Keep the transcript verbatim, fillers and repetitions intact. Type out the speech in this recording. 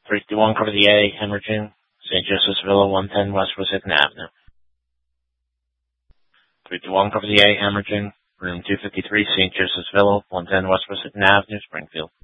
three two one, cover the A, hemorrhaging, Saint Joseph's Villa, one ten West Wissahickon Avenue. three two one, cover the A, hemorrhaging, room two fifty-three, Saint Joseph's Villa, one ten West Wissahickon Avenue, Springfield.